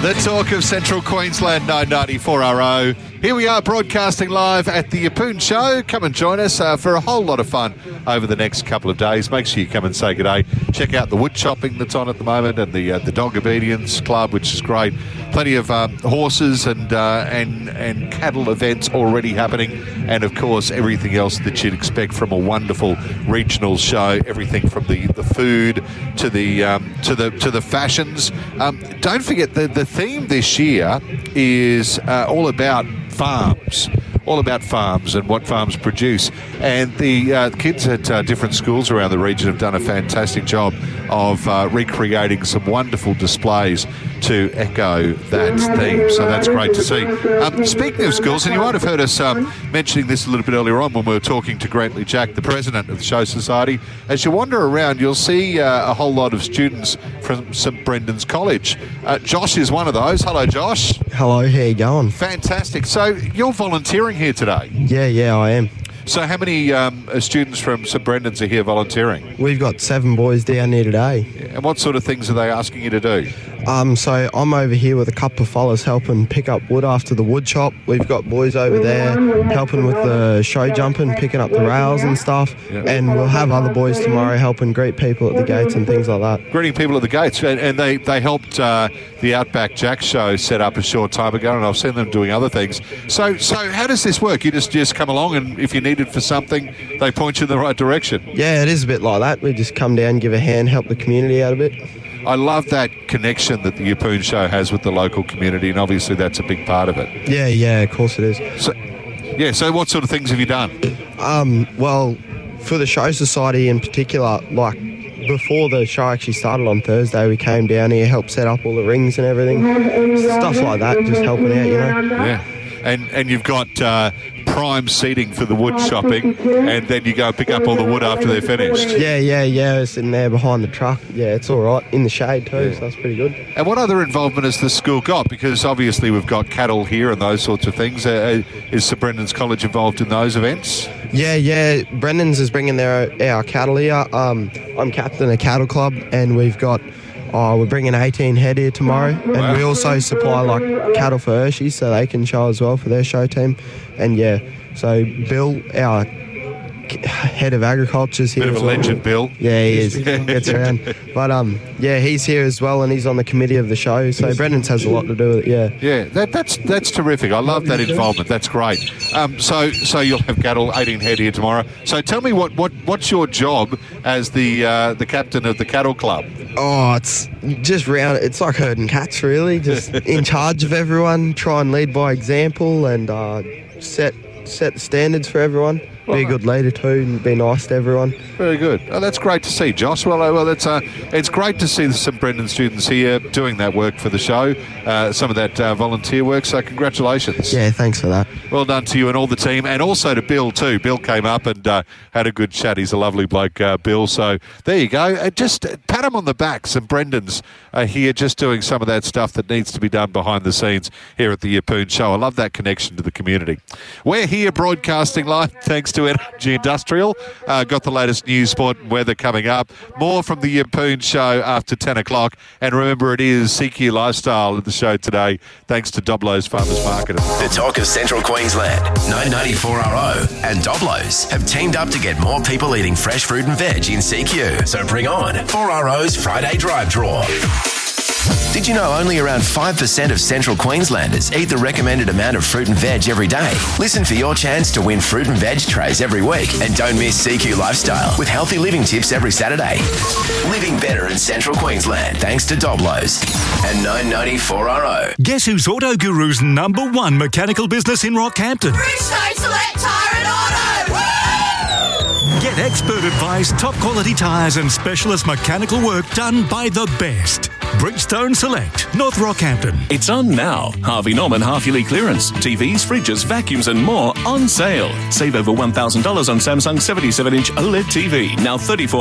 The talk of Central Queensland 994RO. Here we are broadcasting live at the Yeppoon Show. Come and join us for a whole lot of fun over the next couple of days. Make sure you come and say good day. Check out the wood chopping that's on at the moment and the Dog Obedience Club, which is great. Plenty of horses and cattle events already happening, and of course everything else that you'd expect from a wonderful regional show. Everything from the food to the fashions. Don't forget the theme this year is all about farms. All about farms and what farms produce. And the kids at different schools around the region have done a fantastic job of recreating some wonderful displays to echo that theme. So that's great to see. Speaking of schools, and you might have heard us mentioning this a little bit earlier on when we were talking to Grantley Jack, the president of the Show Society. As you wander around, you'll see a whole lot of students from St Brendan's College. Josh is one of those. Hello, Josh. Hello, how you going? Fantastic. So you're volunteering here today? Yeah, I am. So how many students from St Brendan's are here volunteering? We've got 7 boys down here today. Yeah. And what sort of things are they asking you to do? So I'm over here with a couple of fellas helping pick up wood after the wood chop. We've got boys over there helping with the show jumping, picking up the rails and stuff. Yep. And we'll have other boys tomorrow helping greet people at the gates and things like that. Greeting people at the gates. And they helped the Outback Jack show set up a short time ago, and I've seen them doing other things. So how does this work? You just come along, and if you needed for something, they point you in the right direction? Yeah, it is a bit like that. We just come down, give a hand, help the community out a bit. I love that connection that the Yeppoon Show has with the local community, and obviously that's a big part of it. Yeah, of course it is. So what sort of things have you done? Well, for the Show Society in particular, like before the show actually started on Thursday, we came down here, helped set up all the rings and everything. Stuff like that, just helping out, you know. Yeah. And you've got prime seating for the wood chopping, and then you go pick up all the wood after they're finished. Yeah, sitting there behind the truck. Yeah, it's all right. In the shade too, so that's pretty good. And what other involvement has the school got? Because obviously we've got cattle here and those sorts of things. Is St Brendan's College involved in those events? Yeah. Brendan's is bringing our cattle here. I'm captain of cattle club, and we've got... we're bringing 18 head here tomorrow, and we also supply like cattle for Hershey's so they can show as well for their show team. And so Bill, our head of agriculture, is here. Bit of a legend, Bill. Yeah, he is. Gets around. But he's here as well, and he's on the committee of the show. So Brendan's has a lot to do with it. Yeah. That's terrific. I love that involvement. That's great. So you'll have cattle, 18 head here tomorrow. So tell me what's your job as the captain of the cattle club? Oh, it's just round. It's like herding cats, really. Just in charge of everyone. Try and lead by example, and set the standards for everyone. Be a good leader too, and be nice to everyone. Very good. Oh, that's great to see, Josh. Well, it's great to see the St Brendan students here doing that work for the show, some of that volunteer work, so congratulations. Yeah, thanks for that. Well done to you and all the team, and also to Bill too. Bill came up and had a good chat. He's a lovely bloke, Bill, so there you go. Just pat him on the back. St Brendan's here just doing some of that stuff that needs to be done behind the scenes here at the Yeppoon Show. I love that connection to the community. We're here broadcasting live thanks to Energy Industrial. Got the latest news, sport and weather coming up. More from the Yeppoon Show after 10 o'clock. And remember, it is CQ Lifestyle at the show today, thanks to Doblo's Farmers Market. The talk of Central Queensland, 994RO and Doblo's have teamed up to get more people eating fresh fruit and veg in CQ. So bring on 4RO's Friday Drive Draw. Did you know only around 5% of Central Queenslanders eat the recommended amount of fruit and veg every day? Listen for your chance to win fruit and veg trays every week. And don't miss CQ Lifestyle with healthy living tips every Saturday. Living better in Central Queensland thanks to Doblo's and 994RO. Guess who's Auto Guru's #1 mechanical business in Rockhampton? Bridgestone Select Tyre and Auto! Woo! Get expert advice, top quality tyres and specialist mechanical work done by the best. Bridgestone Select, North Rockhampton. It's on now. Harvey Norman half-yearly clearance. TVs, fridges, vacuums and more on sale. Save over $1,000 on Samsung 77-inch OLED TV, now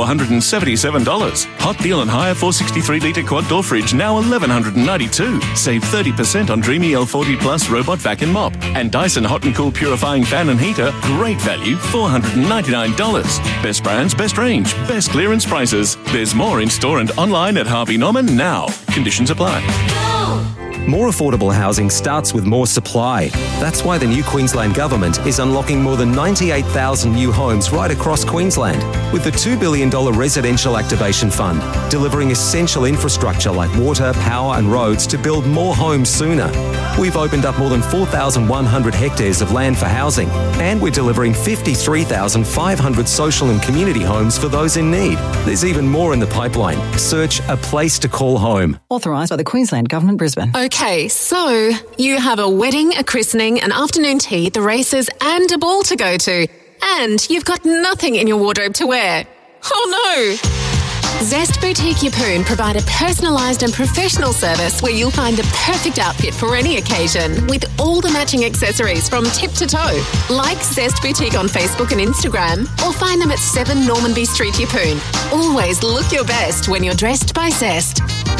$3,477. Hot deal and hire 463-litre quad-door fridge, now $1,192. Save 30% on Dreamy L40 Plus robot vacuum mop. And Dyson Hot and Cool purifying fan and heater, great value, $499. Best brands, best range, best clearance prices. There's more in store and online at Harvey Norman now. Conditions apply. More affordable housing starts with more supply. That's why the new Queensland Government is unlocking more than 98,000 new homes right across Queensland with the $2 billion Residential Activation Fund, delivering essential infrastructure like water, power and roads to build more homes sooner. We've opened up more than 4,100 hectares of land for housing, and we're delivering 53,500 social and community homes for those in need. There's even more in the pipeline. Search A Place to Call Home. Authorised by the Queensland Government, Brisbane. Okay, so you have a wedding, a christening, an afternoon tea, the races and a ball to go to. And you've got nothing in your wardrobe to wear. Oh no! Zest Boutique Yeppoon provide a personalised and professional service where you'll find the perfect outfit for any occasion with all the matching accessories from tip to toe. Like Zest Boutique on Facebook and Instagram or find them at 7 Normanby Street, Yeppoon. Always look your best when you're dressed by Zest.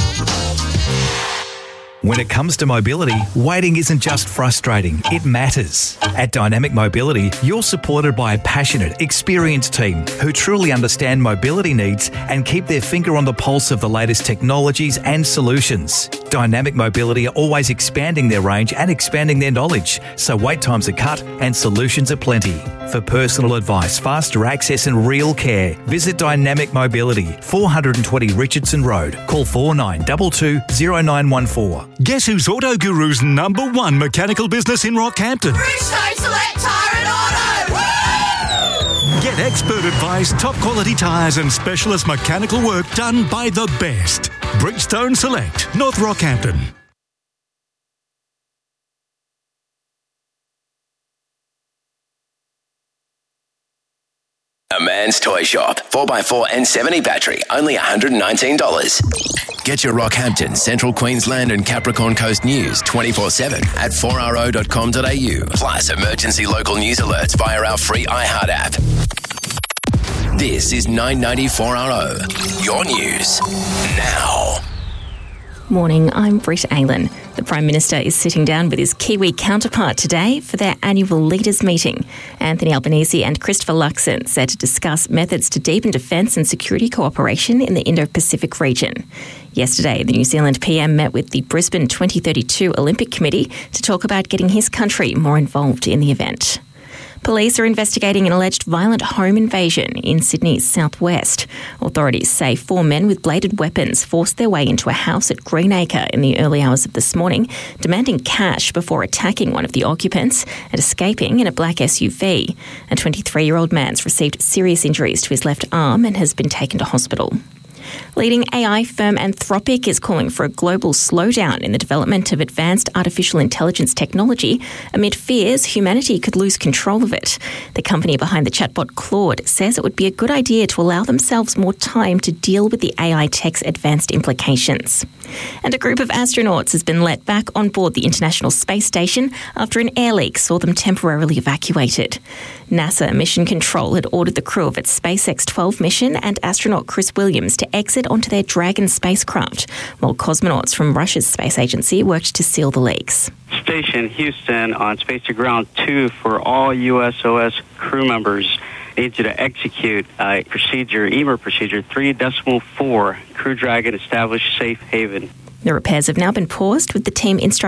When it comes to mobility, waiting isn't just frustrating, it matters. At Dynamic Mobility, you're supported by a passionate, experienced team who truly understand mobility needs and keep their finger on the pulse of the latest technologies and solutions. Dynamic Mobility are always expanding their range and expanding their knowledge, so wait times are cut and solutions are plenty. For personal advice, faster access and real care, visit Dynamic Mobility, 420 Richardson Road. Call 4922 0914. Guess who's Auto Guru's #1 mechanical business in Rockhampton? Bridgestone Select Tyre and Auto. Woo! Get expert advice, top quality tyres and specialist mechanical work done by the best. Bridgestone Select, North Rockhampton. A Man's Toy Shop. 4x4 and 70 battery. Only $119. Get your Rockhampton, Central Queensland and Capricorn Coast news 24/7 at 4RO.com.au. Plus emergency local news alerts via our free iHeart app. This is 994RO. Your news now. Morning, I'm Britt Aylan. The Prime Minister is sitting down with his Kiwi counterpart today for their annual leaders meeting. Anthony Albanese and Christopher Luxon set to discuss methods to deepen defence and security cooperation in the Indo-Pacific region. Yesterday, the New Zealand PM met with the Brisbane 2032 Olympic Committee to talk about getting his country more involved in the event. Police are investigating an alleged violent home invasion in Sydney's southwest. Authorities say 4 men with bladed weapons forced their way into a house at Greenacre in the early hours of this morning, demanding cash before attacking one of the occupants and escaping in a black SUV. A 23-year-old man's received serious injuries to his left arm and has been taken to hospital. Leading AI firm Anthropic is calling for a global slowdown in the development of advanced artificial intelligence technology amid fears humanity could lose control of it. The company behind the chatbot Claude says it would be a good idea to allow themselves more time to deal with the AI tech's advanced implications. And a group of astronauts has been let back on board the International Space Station after an air leak saw them temporarily evacuated. NASA Mission Control had ordered the crew of its SpaceX 12 mission and astronaut Chris Williams to exit onto their Dragon spacecraft, while cosmonauts from Russia's space agency worked to seal the leaks. Station Houston on Space to Ground 2 for all USOS crew members. Need you to execute procedure, EMER procedure 3.4. Crew Dragon established safe haven. The repairs have now been paused with the team instructed